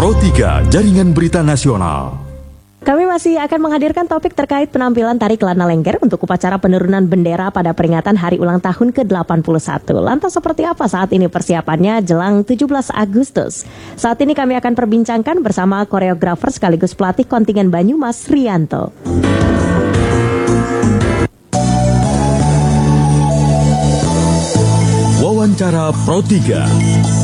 Pro 3 Jaringan Berita Nasional. Kami masih akan menghadirkan topik terkait penampilan tari Kelana Lengger untuk upacara penurunan bendera pada peringatan Hari Ulang Tahun ke-81. Lantas seperti apa saat ini persiapannya jelang 17 Agustus? Saat ini kami akan perbincangkan bersama koreografer sekaligus pelatih kontingen Banyumas, Rianto. Wawancara Pro 3.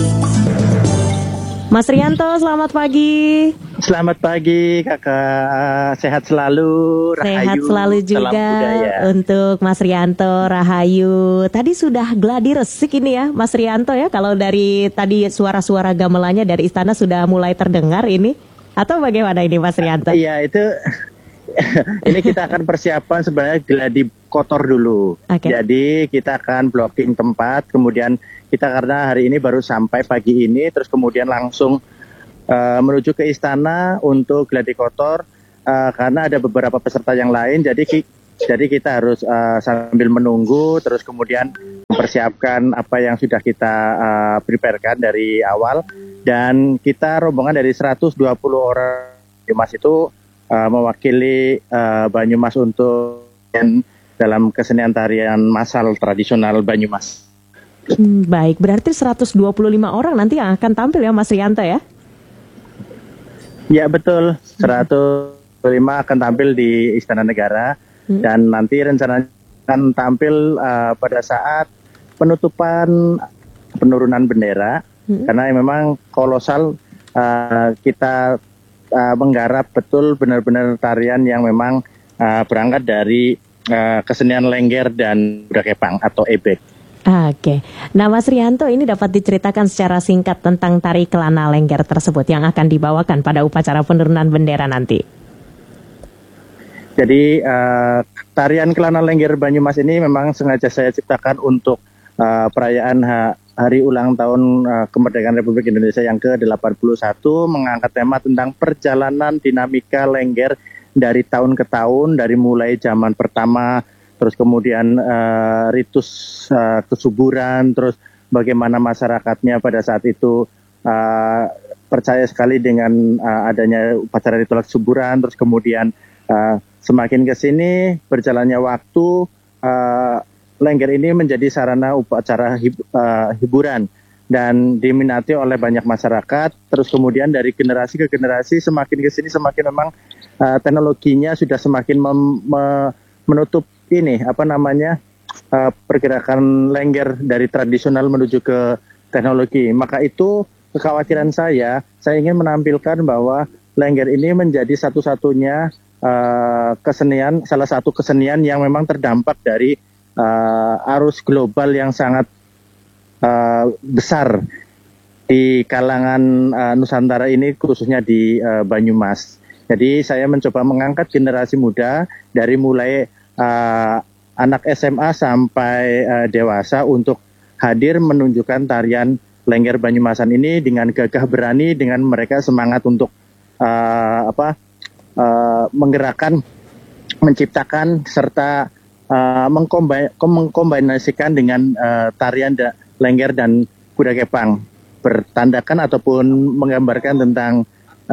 Mas Rianto, selamat pagi. Selamat pagi kakak, sehat selalu, rahayu, sehat selalu juga untuk Mas Rianto, rahayu. Tadi sudah gladi resik ini ya Mas Rianto ya, kalau dari tadi suara-suara gamelannya dari istana sudah mulai terdengar ini, atau bagaimana ini Mas Rianto? Iya itu, ini kita akan persiapan sebenarnya gladi kotor dulu. Jadi kita akan blocking tempat, kemudian kita karena hari ini baru sampai pagi ini, terus kemudian langsung menuju ke istana untuk gladi kotor karena ada beberapa peserta yang lain. Jadi kita harus sambil menunggu, terus kemudian mempersiapkan apa yang sudah kita preparekan dari awal. Dan kita rombongan dari 120 orang Banyumas itu mewakili Banyumas untuk dalam kesenian tarian massal tradisional Banyumas. Baik, berarti 125 orang nanti yang akan tampil ya Mas Rianto ya? Ya betul, 125 akan tampil di Istana Negara dan nanti rencananya akan tampil pada saat penurunan bendera karena memang kolosal, kita menggarap betul benar-benar tarian yang memang berangkat dari kesenian Lengger dan Budak Kepang atau ebek. Oke, nah Mas Rianto ini dapat diceritakan secara singkat tentang tari Kelana Lengger tersebut yang akan dibawakan pada upacara penurunan bendera nanti. Jadi tarian Kelana Lengger Banyumas ini memang sengaja saya ciptakan untuk perayaan Hari Ulang Tahun Kemerdekaan Republik Indonesia yang ke-81, mengangkat tema tentang perjalanan dinamika Lengger dari tahun ke tahun, dari mulai zaman pertama, terus kemudian ritus kesuburan, terus bagaimana masyarakatnya pada saat itu percaya sekali dengan adanya upacara ritual kesuburan, terus kemudian semakin ke sini berjalannya waktu, Lengger ini menjadi sarana upacara hiburan dan diminati oleh banyak masyarakat, terus kemudian dari generasi ke generasi semakin ke sini semakin memang teknologinya sudah semakin menutup ini pergerakan Lengger dari tradisional menuju ke teknologi. Maka itu kekhawatiran saya ingin menampilkan bahwa Lengger ini menjadi satu-satunya kesenian, salah satu kesenian yang memang terdampak dari arus global yang sangat besar di kalangan Nusantara ini, khususnya di Banyumas. Jadi saya mencoba mengangkat generasi muda dari mulai anak SMA sampai dewasa untuk hadir menunjukkan tarian Lengger Banyumasan ini dengan gagah berani, dengan mereka semangat untuk menggerakkan, menciptakan serta mengkombinasikan dengan tarian Lengger dan Kuda Kepang, bertandakan ataupun menggambarkan tentang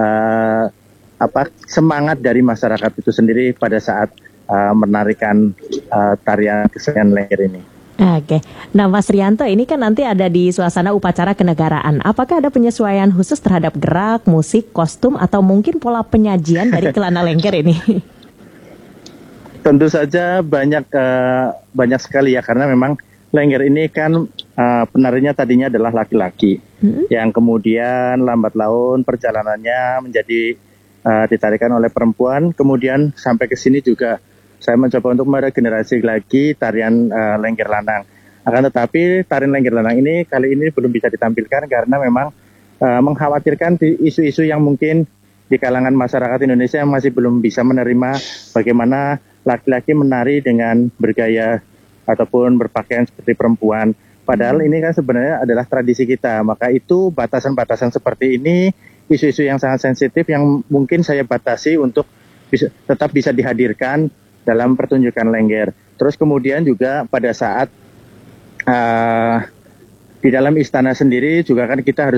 semangat dari masyarakat itu sendiri pada saat menarikan tarian kesenian Lengger ini. Oke, nah Mas Rianto ini kan nanti ada di suasana upacara kenegaraan. Apakah ada penyesuaian khusus terhadap gerak, musik, kostum, atau mungkin pola penyajian dari Kelana Lengger ini? Tentu saja banyak sekali ya, karena memang Lengger ini kan penarinya tadinya adalah laki-laki, yang kemudian lambat laun perjalanannya menjadi ditarikan oleh perempuan, kemudian sampai ke sini juga saya mencoba untuk meregenerasi lagi tarian Lengger Lanang. Akan tetapi tarian Lengger Lanang ini kali ini belum bisa ditampilkan karena memang mengkhawatirkan isu-isu yang mungkin di kalangan masyarakat Indonesia yang masih belum bisa menerima bagaimana laki-laki menari dengan bergaya ataupun berpakaian seperti perempuan. Padahal ini kan sebenarnya adalah tradisi kita. Maka itu batasan-batasan seperti ini, isu-isu yang sangat sensitif yang mungkin saya batasi untuk tetap bisa dihadirkan dalam pertunjukan Lengger. Terus kemudian juga pada saat di dalam istana sendiri juga kan kita harus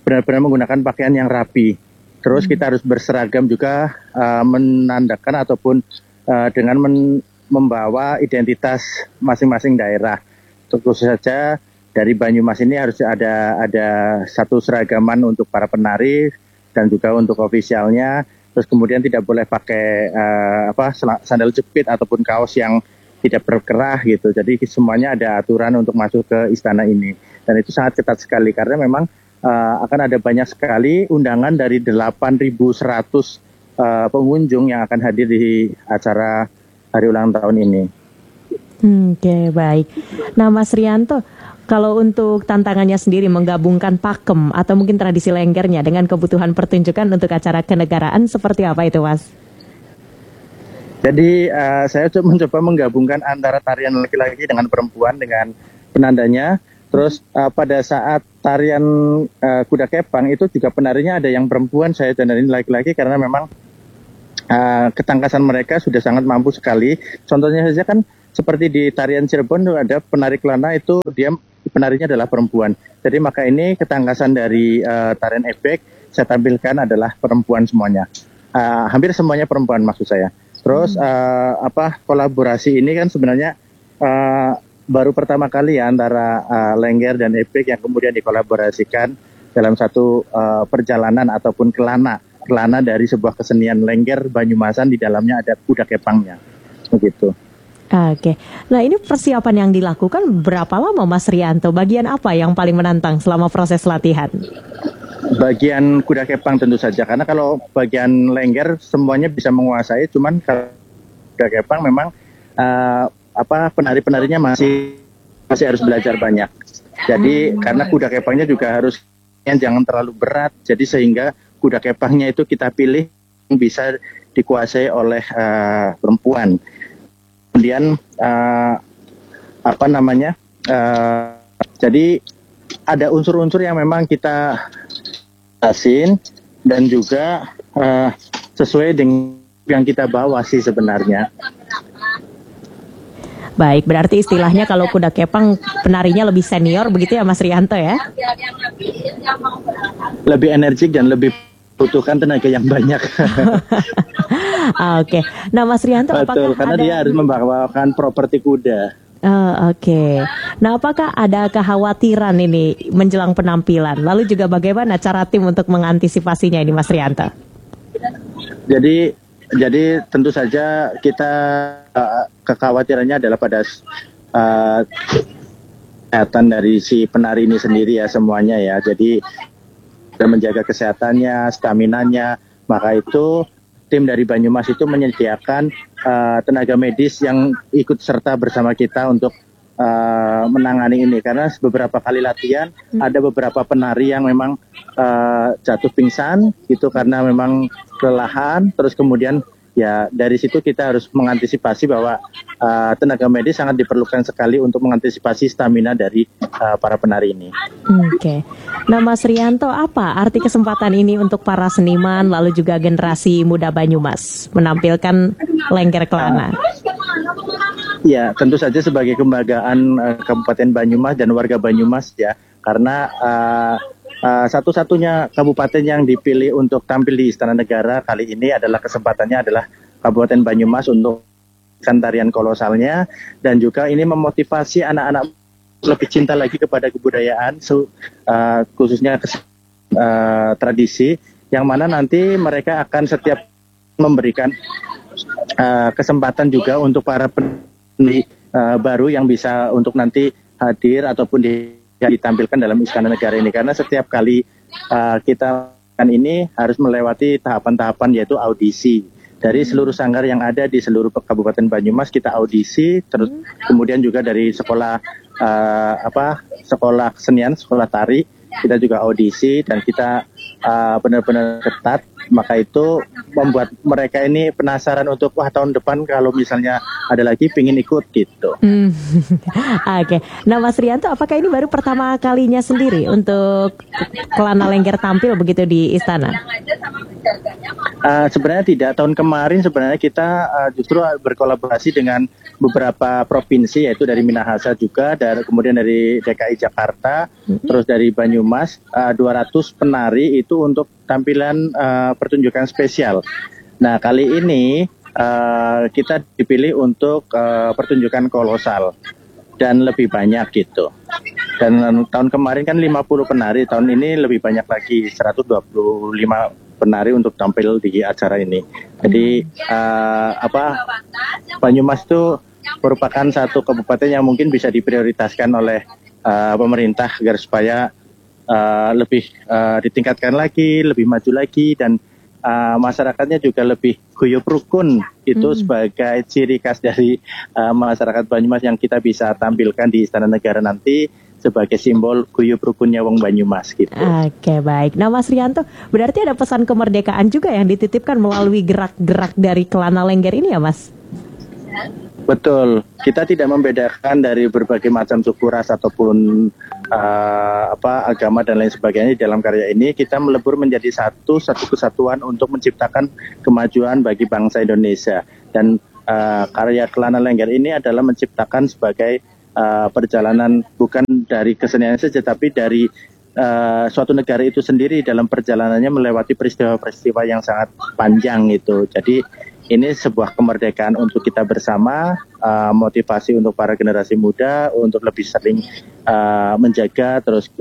benar-benar menggunakan pakaian yang rapi. Terus kita harus berseragam juga, menandakan ataupun dengan membawa identitas masing-masing daerah. Tentu saja dari Banyumas ini harus ada satu seragaman untuk para penari dan juga untuk ofisialnya. Terus kemudian tidak boleh pakai sandal jepit ataupun kaos yang tidak berkerah gitu. Jadi semuanya ada aturan untuk masuk ke istana ini. Dan itu sangat ketat sekali karena memang akan ada banyak sekali undangan dari 8.100 pengunjung yang akan hadir di acara hari ulang tahun ini. Oke, baik. Nah, Mas Rianto, kalau untuk tantangannya sendiri menggabungkan pakem atau mungkin tradisi lenggernya dengan kebutuhan pertunjukan untuk acara kenegaraan seperti apa itu, Mas? Jadi saya mencoba menggabungkan antara tarian laki-laki dengan perempuan dengan penandanya. Terus pada saat tarian kuda kepang itu juga penarinya ada yang perempuan, saya dandanin laki-laki karena memang ketangkasan mereka sudah sangat mampu sekali. Contohnya saja kan seperti di tarian Cirebon ada penari kelana itu dia penarinya adalah perempuan. Jadi maka ini ketangkasan dari tarian ebek saya tampilkan adalah perempuan semuanya. Hampir semuanya perempuan maksud saya. Terus kolaborasi ini kan sebenarnya baru pertama kali ya antara lengger dan ebek yang kemudian dikolaborasikan dalam satu perjalanan ataupun kelana dari sebuah kesenian lengger Banyumasan, di dalamnya ada kuda kepangnya, begitu. Oke, nah ini persiapan yang dilakukan berapa lama, Mas Rianto? Bagian apa yang paling menantang selama proses latihan? Bagian kuda kepang tentu saja, karena kalau bagian lengger semuanya bisa menguasai, cuman kalau kuda kepang memang penari-penarinya masih harus belajar banyak. Jadi karena kuda kepangnya juga harus jangan terlalu berat, jadi sehingga kuda kepangnya itu kita pilih yang bisa dikuasai oleh perempuan. Kemudian jadi ada unsur-unsur yang memang kita asin dan juga sesuai dengan yang kita bawa sih sebenarnya. Baik, berarti istilahnya kalau kuda kepang penarinya lebih senior begitu ya, Mas Rianto ya? Lebih energik dan lebih butuhkan tenaga yang banyak. Oke. Nah, Mas Rianto, betul, karena dia harus membawakan properti kuda. Oke. Nah, apakah ada kekhawatiran ini menjelang penampilan? Lalu juga bagaimana cara tim untuk mengantisipasinya ini, Mas Rianto? Jadi tentu saja kita kekhawatirannya adalah pada kesehatan dari si penari ini sendiri ya, semuanya ya. Jadi menjaga kesehatannya, staminanya, maka itu tim dari Banyumas itu menyediakan tenaga medis yang ikut serta bersama kita untuk menangani ini, karena beberapa kali latihan ada beberapa penari yang memang jatuh pingsan gitu karena memang kelelahan. Terus kemudian ya dari situ kita harus mengantisipasi bahwa tenaga medis sangat diperlukan sekali untuk mengantisipasi stamina dari para penari ini. Oke. Nah, Mas Rianto, apa arti kesempatan ini untuk para seniman lalu juga generasi muda Banyumas menampilkan lengger kelana? Ya, tentu saja sebagai kebanggaan Kabupaten Banyumas dan warga Banyumas ya, karena satu-satunya kabupaten yang dipilih untuk tampil di Istana Negara kali ini adalah kesempatannya adalah Kabupaten Banyumas untuk tarian kolosalnya, dan juga ini memotivasi anak-anak lebih cinta lagi kepada kebudayaan, khususnya tradisi, yang mana nanti mereka akan setiap memberikan kesempatan juga untuk para penari baru yang bisa untuk nanti hadir ataupun ditampilkan dalam Istana Negara ini, karena setiap kali kita ini harus melewati tahapan-tahapan yaitu audisi dari seluruh sanggar yang ada di seluruh Kabupaten Banyumas. Kita audisi, terus kemudian juga dari sekolah sekolah kesenian, sekolah tari kita juga audisi, dan kita benar-benar ketat. Maka itu membuat mereka ini penasaran untuk tahun depan kalau misalnya ada lagi pingin ikut gitu. Oke. Nah, Mas Rianto, apakah ini baru pertama kalinya sendiri untuk kelana lengger tampil begitu di istana? Sebenarnya tidak. Tahun kemarin sebenarnya kita justru berkolaborasi dengan beberapa provinsi, yaitu dari Minahasa juga, kemudian dari DKI Jakarta, terus dari Banyumas, 200 penari itu untuk tampilan pertunjukan spesial. Nah, kali ini kita dipilih untuk pertunjukan kolosal dan lebih banyak gitu. Dan tahun kemarin kan 50 penari, tahun ini lebih banyak lagi, 125 penari untuk tampil di acara ini. Jadi Banyumas itu merupakan satu kabupaten yang mungkin bisa diprioritaskan oleh pemerintah agar supaya lebih ditingkatkan lagi, lebih maju lagi, dan masyarakatnya juga lebih guyup rukun. Itu sebagai ciri khas dari masyarakat Banyumas yang kita bisa tampilkan di Istana Negara nanti sebagai simbol guyup rukunnya wong Banyumas gitu. Oke, baik. Nah, Mas Rianto, berarti ada pesan kemerdekaan juga yang dititipkan melalui gerak-gerak dari Kelana Lengger ini ya, Mas? Betul. Kita tidak membedakan dari berbagai macam suku, ras ataupun agama dan lain sebagainya. Di dalam karya ini kita melebur menjadi satu kesatuan untuk menciptakan kemajuan bagi bangsa Indonesia. Dan karya Kelana Lengger ini adalah menciptakan sebagai perjalanan bukan dari kesenian saja, tapi dari suatu negara itu sendiri dalam perjalanannya melewati peristiwa-peristiwa yang sangat panjang itu. Jadi ini sebuah kemerdekaan untuk kita bersama, motivasi untuk para generasi muda untuk lebih sering menjaga, terus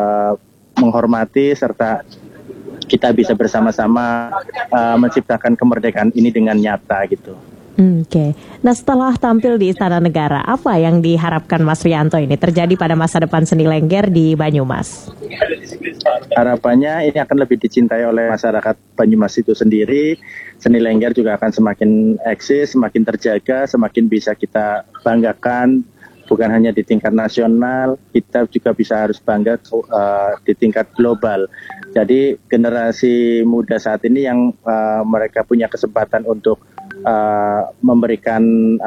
menghormati, serta kita bisa bersama-sama menciptakan kemerdekaan ini dengan nyata gitu. Oke. Nah, setelah tampil di Istana Negara, apa yang diharapkan Mas Rianto ini terjadi pada masa depan seni Lengger di Banyumas? Harapannya ini akan lebih dicintai oleh masyarakat Banyumas itu sendiri. Seni Lengger juga akan semakin eksis, semakin terjaga, semakin bisa kita banggakan. Bukan hanya di tingkat nasional, kita juga bisa harus bangga di tingkat global. Jadi generasi muda saat ini yang mereka punya kesempatan untuk memberikan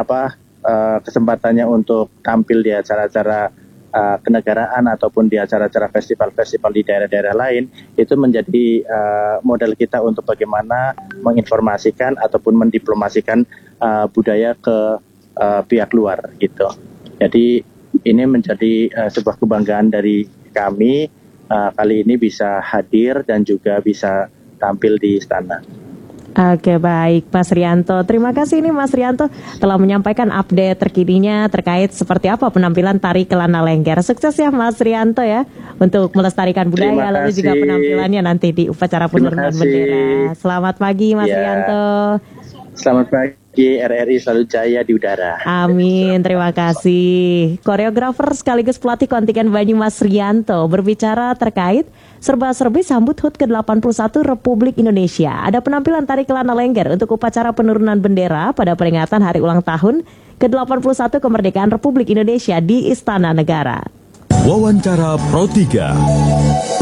kesempatannya untuk tampil di acara-acara kenegaraan ataupun di acara-acara festival-festival di daerah-daerah lain, itu menjadi modal kita untuk bagaimana menginformasikan ataupun mendiplomasikan budaya ke pihak luar gitu. Jadi ini menjadi sebuah kebanggaan dari kami kali ini bisa hadir dan juga bisa tampil di istana. Oke, baik Mas Rianto. Terima kasih nih Mas Rianto telah menyampaikan update terkininya terkait seperti apa penampilan tari Kelana Lengger. Sukses ya Mas Rianto ya untuk melestarikan budaya lalu juga penampilannya nanti di upacara penurunan bendera. Selamat pagi Mas Rianto. Selamat pagi, RRI selalu jaya di udara. Amin, terima kasih. Koreografer sekaligus pelatih kontingen Banyumas Rianto berbicara terkait serba-serbi sambut HUT ke-81 Republik Indonesia. Ada penampilan tari Kelana Lengger untuk upacara penurunan bendera pada peringatan hari ulang tahun ke-81 kemerdekaan Republik Indonesia di Istana Negara. Wawancara Pro 3.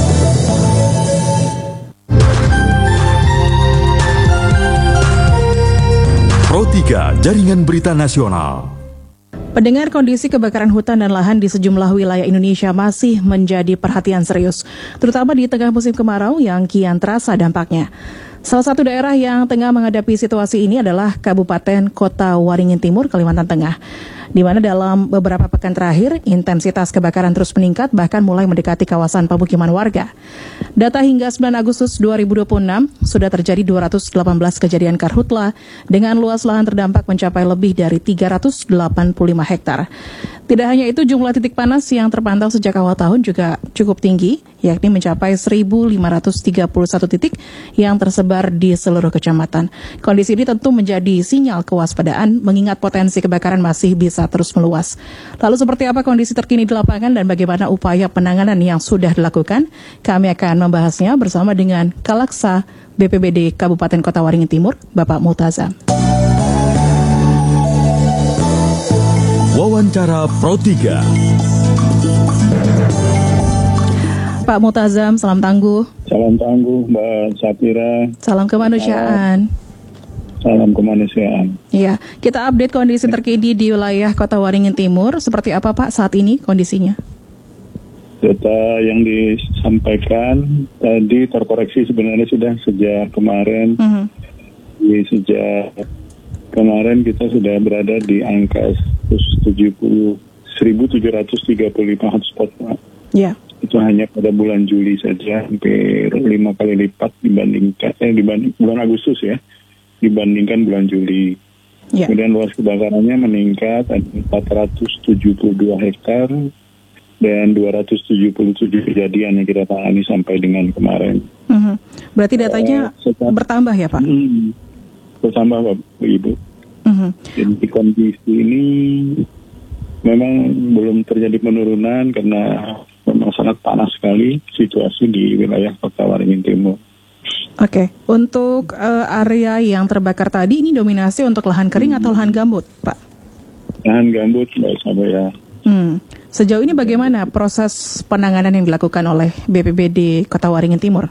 Pro 3 Jaringan Berita Nasional. Pendengar, kondisi kebakaran hutan dan lahan di sejumlah wilayah Indonesia masih menjadi perhatian serius, terutama di tengah musim kemarau yang kian terasa dampaknya. Salah satu daerah yang tengah menghadapi situasi ini adalah Kabupaten Kota Waringin Timur, Kalimantan Tengah, di mana dalam beberapa pekan terakhir intensitas kebakaran terus meningkat bahkan mulai mendekati kawasan pemukiman warga. Data hingga 9 Agustus 2026 sudah terjadi 218 kejadian karhutla dengan luas lahan terdampak mencapai lebih dari 385 hektar. Tidak hanya itu, jumlah titik panas yang terpantau sejak awal tahun juga cukup tinggi, yakni mencapai 1.531 titik yang tersebar di seluruh kecamatan. Kondisi ini tentu menjadi sinyal kewaspadaan mengingat potensi kebakaran masih bisa terus meluas. Lalu seperti apa kondisi terkini di lapangan dan bagaimana upaya penanganan yang sudah dilakukan? Kami akan membahasnya bersama dengan Kalaksa BPBD Kabupaten Kota Waringin Timur, Bapak Multazam. Wawancara Pro 3. Pak Multazam, salam tangguh. Salam tangguh Mbak Safira. Salam kemanusiaan. Salam kemanusiaan. Iya, kita update kondisi terkini di wilayah Kota Waringin Timur. Seperti apa Pak saat ini kondisinya? Data yang disampaikan tadi terkoreksi sebenarnya sudah sejak kemarin Jadi sejak kemarin kita sudah berada di angka 1.735 hotspot, Pak. Ya. Itu hanya pada bulan Juli saja, hampir 5 kali lipat dibandingkan bulan Agustus ya, dibandingkan bulan Juli. Ya. Kemudian luas kebakarannya meningkat 472 hektar dan 277 kejadian yang kita tangani sampai dengan kemarin. Berarti datanya bertambah ya, Pak? Bertambah, Bapak Ibu. Jadi kondisi ini memang belum terjadi penurunan karena memang sangat panas sekali situasi di wilayah Kota Waringin Timur. Oke, untuk area yang terbakar tadi ini dominasi untuk lahan kering atau lahan gambut, Pak? Lahan gambut, Mbak Sabaya. Sejauh ini bagaimana proses penanganan yang dilakukan oleh BPBD Kota Waringin Timur?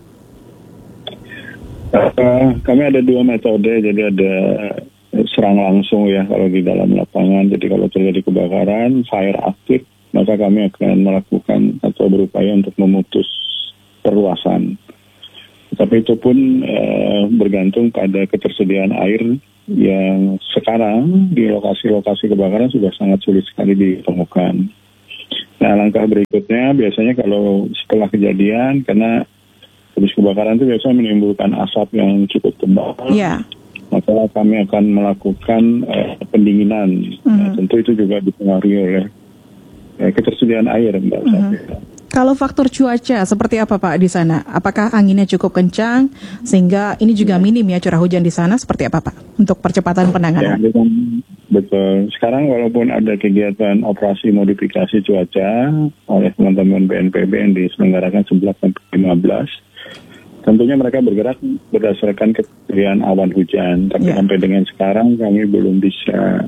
Kami ada 2 metode, jadi ada serang langsung ya kalau di dalam lapangan. Jadi kalau terjadi kebakaran, fire active, maka kami akan melakukan atau berupaya untuk memutus perluasan. Tapi itu pun bergantung pada ketersediaan air yang sekarang di lokasi-lokasi kebakaran sudah sangat sulit sekali ditemukan. Nah, langkah berikutnya biasanya kalau setelah kejadian, karena habis kebakaran itu biasanya menimbulkan asap yang cukup tebal. Ya. Maka kami akan melakukan pendinginan. Nah, tentu itu juga dipengaruhi oleh ketersediaan air, Mbak Safira. Kalau faktor cuaca seperti apa, Pak, di sana? Apakah anginnya cukup kencang sehingga ini juga minim ya curah hujan di sana? Seperti apa, Pak, untuk percepatan penanganan? Ya, betul. Sekarang walaupun ada kegiatan operasi modifikasi cuaca oleh teman-teman BNPB yang diselenggarakan 11-15, tentunya mereka bergerak berdasarkan ketersediaan awan hujan. Tapi sampai dengan sekarang kami belum bisa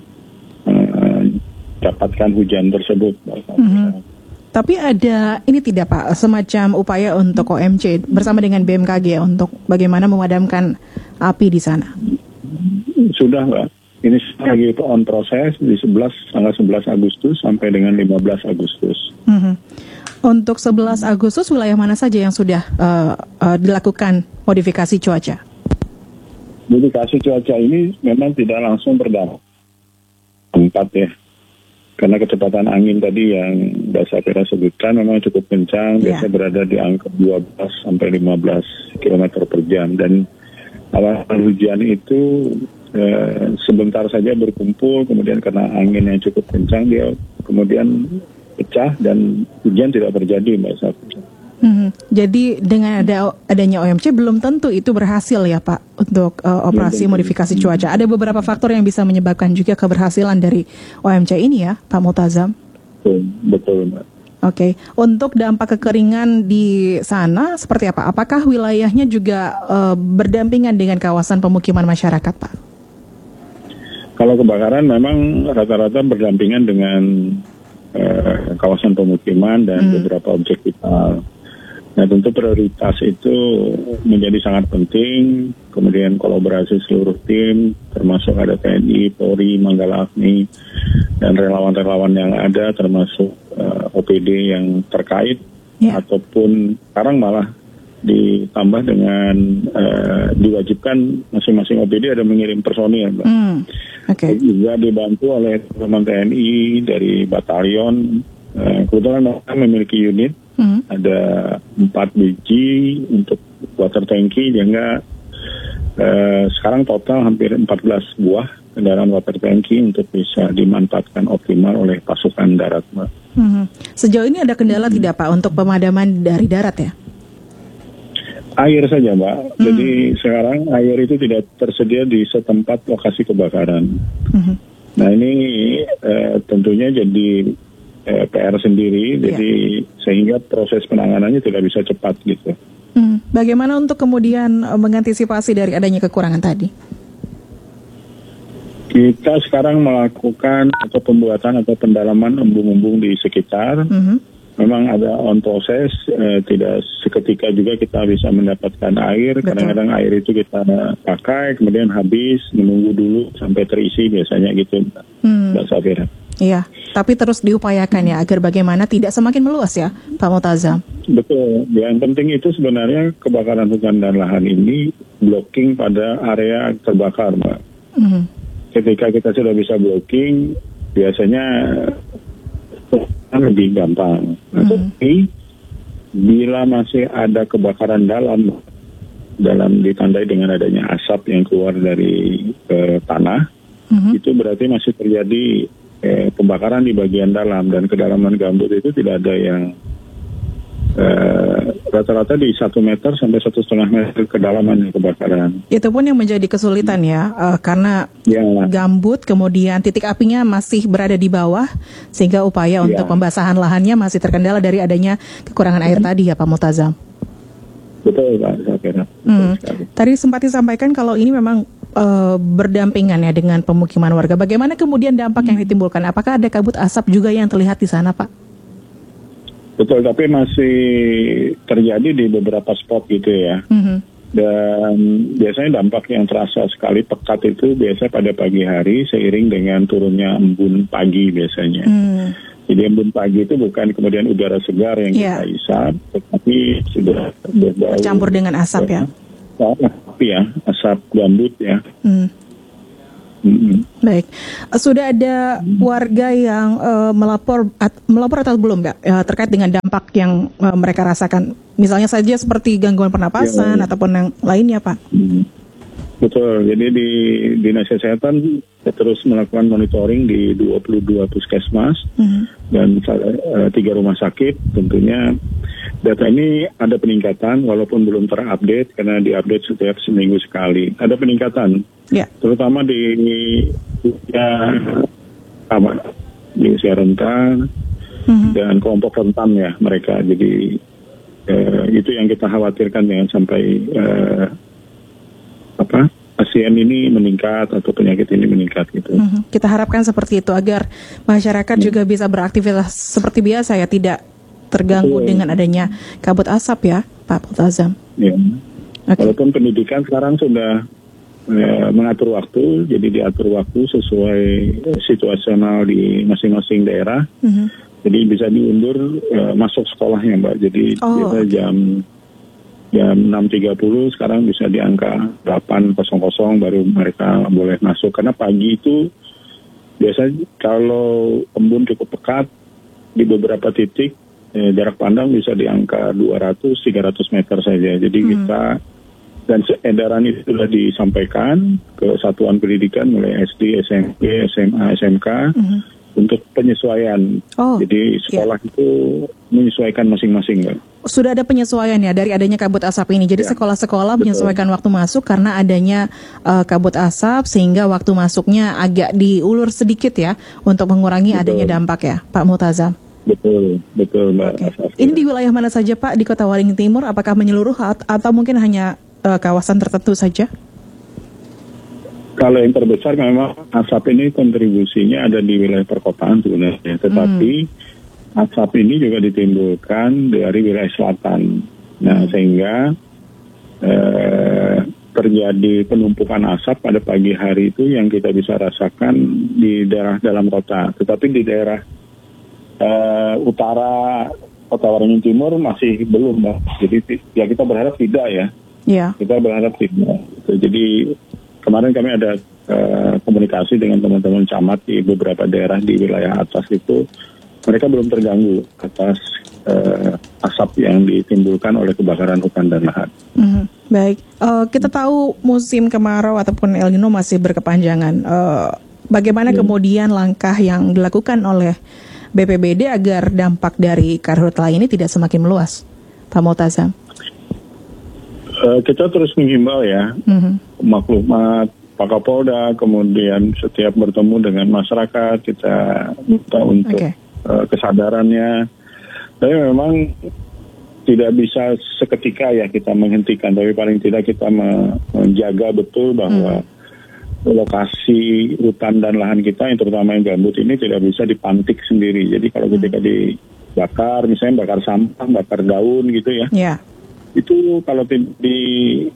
dapatkan hujan tersebut. Tapi ada ini tidak, Pak, semacam upaya untuk OMC bersama dengan BMKG untuk bagaimana memadamkan api di sana? Sudah, Mbak. Ini lagi on proses di tanggal 11 Agustus sampai dengan 15 Agustus. Untuk 11 Agustus wilayah mana saja yang sudah dilakukan modifikasi cuaca? Modifikasi cuaca ini memang tidak langsung berdampak tempat ya. Karena kecepatan angin tadi yang Mbak Safira sebutkan memang cukup kencang, biasa berada di angka 12 sampai 15 km per jam. Dan awan hujan itu sebentar saja berkumpul, kemudian karena angin yang cukup kencang dia kemudian pecah dan hujan tidak terjadi, Mbak Safira. Jadi dengan adanya OMC belum tentu itu berhasil ya, Pak, untuk operasi modifikasi cuaca. Ada beberapa faktor yang bisa menyebabkan juga keberhasilan dari OMC ini ya, Pak Multazam. Betul, Mbak. Oke, untuk dampak kekeringan di sana seperti apa? Apakah wilayahnya juga berdampingan dengan kawasan pemukiman masyarakat, Pak? Kalau kebakaran memang rata-rata berdampingan dengan kawasan pemukiman dan beberapa objek vital. Nah, tentu prioritas itu menjadi sangat penting. Kemudian kolaborasi seluruh tim, termasuk ada TNI, Polri, Manggala Agni, dan relawan-relawan yang ada, termasuk OPD yang terkait, ataupun sekarang malah ditambah dengan diwajibkan masing-masing OPD ada mengirim personil, Mbak. Juga dibantu oleh teman TNI dari batalion. Kebetulan mereka memiliki unit, ada 4 biji untuk water tanki, sehingga sekarang total hampir 14 buah kendaraan water tanki untuk bisa dimanfaatkan optimal oleh pasukan darat, Mbak. Sejauh ini ada kendala tidak, Pak, untuk pemadaman dari darat ya? Air saja, Mbak. Jadi sekarang air itu tidak tersedia di setempat lokasi kebakaran. Nah, ini tentunya jadi PR sendiri, jadi sehingga proses penanganannya tidak bisa cepat gitu. Bagaimana untuk kemudian mengantisipasi dari adanya kekurangan tadi? Kita sekarang melakukan atau pembuatan atau pendalaman embung-embung di sekitar. Memang ada on proses, tidak seketika juga kita bisa mendapatkan air. Kadang-kadang air itu kita pakai, kemudian habis, menunggu dulu sampai terisi biasanya gitu, Mbak Safira. Iya, tapi terus diupayakan ya agar bagaimana tidak semakin meluas ya, Pak Multazam. Betul. Yang penting itu sebenarnya kebakaran hutan dan lahan ini blocking pada area terbakar, Mbak. Ketika kita sudah bisa blocking, biasanya lebih gampang. Tapi bila masih ada kebakaran dalam ditandai dengan adanya asap yang keluar dari tanah, itu berarti masih terjadi pembakaran di bagian dalam, dan kedalaman gambut itu tidak ada yang rata-rata di 1 meter sampai 1,5 meter kedalaman kebakaran. Itu pun yang menjadi kesulitan ya, karena gambut kemudian titik apinya masih berada di bawah, sehingga upaya untuk pembasahan lahannya masih terkendala dari adanya kekurangan air tadi ya Pak Multazam. Betul Pak, saya kira. Tadi sempat disampaikan kalau ini memang berdampingan ya dengan pemukiman warga. Bagaimana kemudian dampak yang ditimbulkan? Apakah ada kabut asap juga yang terlihat di sana, Pak? Betul, tapi masih terjadi di beberapa spot gitu ya. Dan biasanya dampak yang terasa sekali pekat itu biasa pada pagi hari seiring dengan turunnya embun pagi biasanya. Jadi embun pagi itu bukan kemudian udara segar yang kita isap, tetapi sudah berbau bercampur dengan asap ya. Api ya, asap gambut ya. Baik, sudah ada warga yang melapor atau belum Mbak terkait dengan dampak yang mereka rasakan, misalnya saja seperti gangguan pernapasan ataupun yang lainnya Pak? Betul, jadi di Dinas Kesehatan terus melakukan monitoring di 22 puskesmas dan 3 rumah sakit. Tentunya data ini ada peningkatan walaupun belum terupdate karena diupdate setiap seminggu sekali. Ada peningkatan, terutama di usia rentan dan kelompok rentan ya mereka. Jadi itu yang kita khawatirkan jangan sampai pasien ini meningkat atau penyakit ini meningkat gitu. Kita harapkan seperti itu agar masyarakat juga bisa beraktivitas seperti biasa ya, tidak terganggu dengan adanya kabut asap ya, Pak Multazam. Ya. Walaupun pendidikan sekarang sudah mengatur waktu, jadi diatur waktu sesuai situasional di masing-masing daerah. Jadi bisa diundur masuk sekolahnya, Mbak. Jadi biasa jam 6.30 sekarang bisa di angka 8.00 baru mereka boleh masuk. Karena pagi itu biasanya kalau embun cukup pekat di beberapa titik jarak pandang bisa di angka 200-300 meter saja. Jadi kita dan edaran itu sudah disampaikan ke satuan pendidikan mulai SD, SMP, SMA, SMK untuk penyesuaian. Jadi sekolah itu menyesuaikan masing-masing, Mbak. Sudah ada penyesuaian ya dari adanya kabut asap ini. Jadi sekolah-sekolah menyesuaikan waktu masuk karena adanya kabut asap, sehingga waktu masuknya agak diulur sedikit ya untuk mengurangi adanya dampak ya, Pak Multazam. Betul Mbak. Ini di wilayah mana saja Pak? Di Kota Waringin Timur? Apakah menyeluruh atau mungkin hanya kawasan tertentu saja? Kalau yang terbesar memang asap ini kontribusinya ada di wilayah perkotaan sebenarnya, tetapi asap ini juga ditimbulkan dari wilayah selatan. Nah, sehingga terjadi penumpukan asap pada pagi hari itu yang kita bisa rasakan di daerah dalam kota. Tetapi di daerah utara Kota Waringin Timur masih belum, Mbak. Jadi ya kita berharap tidak ya. Kita berharap tidak. Jadi kemarin kami ada komunikasi dengan teman-teman camat di beberapa daerah di wilayah atas itu. Mereka belum terganggu atas asap yang ditimbulkan oleh kebakaran hutan dan lahan. Baik, kita tahu musim kemarau ataupun El Nino masih berkepanjangan. Bagaimana kemudian langkah yang dilakukan oleh BPBD agar dampak dari karhutla ini tidak semakin meluas, Pak Multazam? Kita terus menghimbau ya, maklumat Pak Kapolda, kemudian setiap bertemu dengan masyarakat kita minta untuk kesadarannya. Tapi memang tidak bisa seketika ya kita menghentikan, tapi paling tidak kita menjaga betul bahwa lokasi hutan dan lahan kita yang terutama yang gambut ini tidak bisa dipantik sendiri. Jadi kalau ketika dibakar, misalnya bakar sampah, bakar daun gitu ya, itu kalau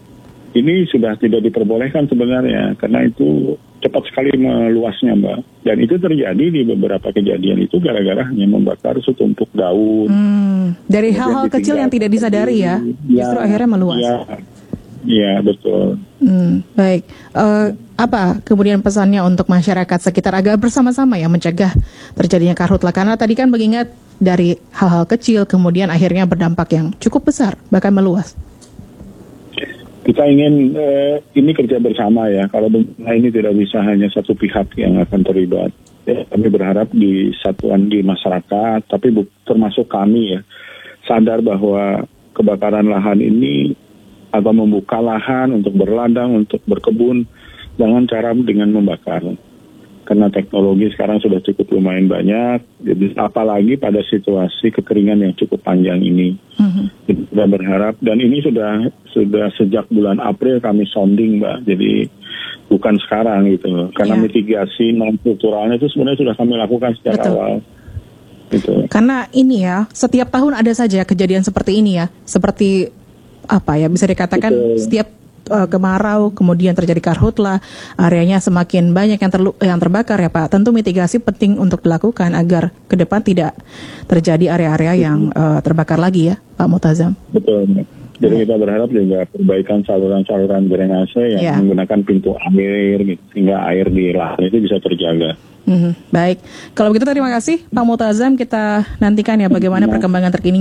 ini sudah tidak diperbolehkan sebenarnya karena itu cepat sekali meluasnya, Mbak. Dan itu terjadi di beberapa kejadian itu gara-gara hanya membakar setumpuk daun. Dari Kemudian hal-hal kecil yang tidak disadari ya, justru akhirnya meluas. Iya, betul. Baik. Apa kemudian pesannya untuk masyarakat sekitar agar bersama-sama ya mencegah terjadinya karhutlah? Karena tadi kan mengingat dari hal-hal kecil kemudian akhirnya berdampak yang cukup besar bahkan meluas. Kita ingin ini kerja bersama ya. Kalau bencana ini tidak bisa hanya satu pihak yang akan terlibat. Ya, kami berharap di satuan di masyarakat, tapi termasuk kami ya, sadar bahwa kebakaran lahan ini atau membuka lahan untuk berladang, untuk berkebun, jangan cara dengan membakar. Karena teknologi sekarang sudah cukup lumayan banyak, jadi apalagi pada situasi kekeringan yang cukup panjang ini. Jadi kita berharap, dan ini sudah sejak bulan April kami sounding, Mbak, jadi bukan sekarang gitu. Karena mitigasi non-strukturalnya itu sebenarnya sudah kami lakukan sejak awal. Gitu. Karena ini ya, setiap tahun ada saja kejadian seperti ini ya, seperti apa ya, bisa dikatakan setiap kemarau, kemudian terjadi karhutlah, areanya semakin banyak yang terbakar ya Pak. Tentu mitigasi penting untuk dilakukan agar ke depan tidak terjadi area-area yang terbakar lagi ya Pak Multazam. Betul. Jadi kita berharap juga perbaikan saluran-saluran drainase yang menggunakan pintu air gitu, sehingga air di lahan itu bisa terjaga. Baik, kalau begitu terima kasih Pak Multazam, kita nantikan ya bagaimana perkembangan terkini